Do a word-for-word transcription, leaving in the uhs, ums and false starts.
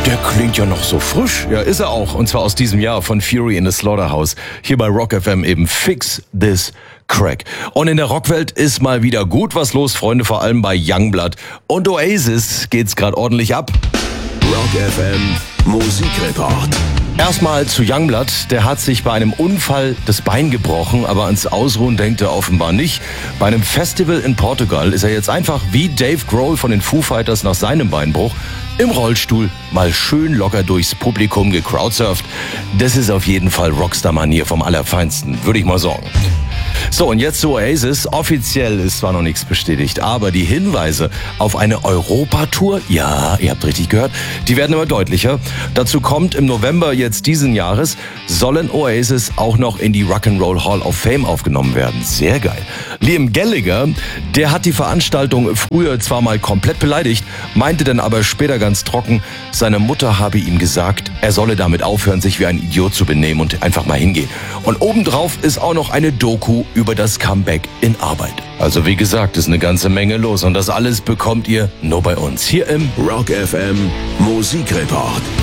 Der klingt ja noch so frisch. Ja, ist er auch. Und zwar aus diesem Jahr von Fury in the Slaughterhouse. Hier bei Rock F M eben Fix This Crack. Und in der Rockwelt ist mal wieder gut was los, Freunde, vor allem bei Youngblood. Und Oasis geht's gerade ordentlich ab. Rock F M Musikreport. Erstmal zu Youngblood. Der hat sich bei einem Unfall das Bein gebrochen, aber ans Ausruhen denkt er offenbar nicht. Bei einem Festival in Portugal ist er jetzt einfach wie Dave Grohl von den Foo Fighters nach seinem Beinbruch im Rollstuhl mal schön locker durchs Publikum gecrowdsurft. Das ist auf jeden Fall Rockstar-Manier vom Allerfeinsten, würde ich mal sagen. So, und jetzt zu Oasis. Offiziell ist zwar noch nichts bestätigt, aber die Hinweise auf eine Europatour, ja, ihr habt richtig gehört, die werden immer deutlicher. Dazu kommt im November jetzt diesen Jahres, sollen Oasis auch noch in die Rock'n'Roll Hall of Fame aufgenommen werden. Sehr geil. Liam Gallagher, der hat die Veranstaltung früher zwar mal komplett beleidigt, meinte dann aber später ganz trocken, seine Mutter habe ihm gesagt, er solle damit aufhören, sich wie ein Idiot zu benehmen und einfach mal hingehen. Und obendrauf ist auch noch eine Doku über das Comeback in Arbeit. Also wie gesagt, ist eine ganze Menge los und das alles bekommt ihr nur bei uns hier im Rock F M Musikreport.